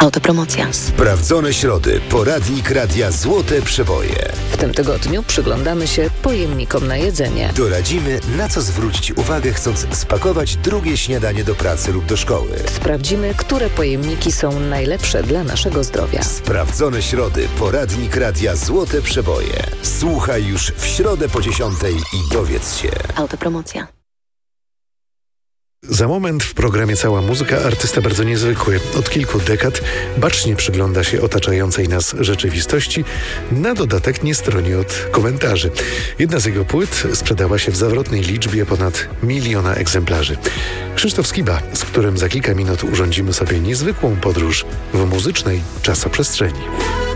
Autopromocja. Sprawdzone środy. Poradnik Radia Złote Przeboje. W tym tygodniu przyglądamy się pojemnikom na jedzenie. Doradzimy, na co zwrócić uwagę, chcąc spakować drugie śniadanie do pracy lub do szkoły. Sprawdzimy, które pojemniki są najlepsze dla naszego zdrowia. Sprawdzone środy. Poradnik Radia Złote Przeboje. Słuchaj już w środę po 10:00 i dowiedz się. Autopromocja. Za moment w programie Cała Muzyka artysta bardzo niezwykły. Od kilku dekad bacznie przygląda się otaczającej nas rzeczywistości, na dodatek nie stroni od komentarzy. Jedna z jego płyt sprzedała się w zawrotnej liczbie ponad 1 miliona egzemplarzy. Krzysztof Skiba, z którym za kilka minut urządzimy sobie niezwykłą podróż w muzycznej czasoprzestrzeni.